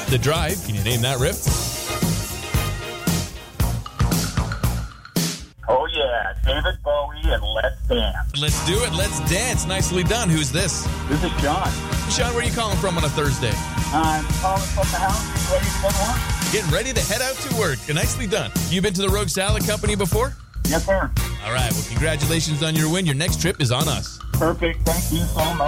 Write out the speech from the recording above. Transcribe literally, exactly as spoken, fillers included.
The Drive. Can you name that riff? Oh, yeah. David Bowie and Let's Dance. Let's do it. Let's dance. Nicely done. Who's this? This is Sean. Sean, where are you calling from on a Thursday? I'm calling from the house. Ready to go to work? Getting ready to head out to work. Nicely done. You been to the Rogue Salad Company before? Yes, sir. All right. Well, congratulations on your win. Your next trip is on us. Perfect. Thank you so much.